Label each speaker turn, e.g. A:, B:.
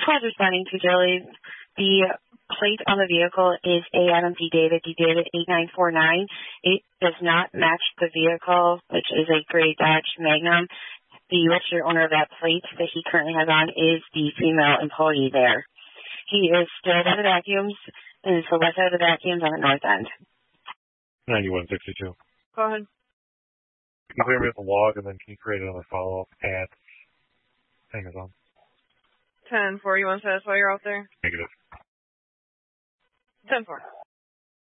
A: Squad's responding to Dilly. The plate on the vehicle is AMD David D. David 8949. It does not match the vehicle, which is a gray Dodge Magnum. The registered owner of that plate that he currently has on is the female employee there. He is still by the vacuums, and it's the west side of the vacuums on the north end.
B: 9162.
C: Go ahead.
B: Can you clear me with the log, and then can you create another follow-up at Amazon?
C: 10-4, you want to satisfy you're out there?
B: Negative.
C: 10-4.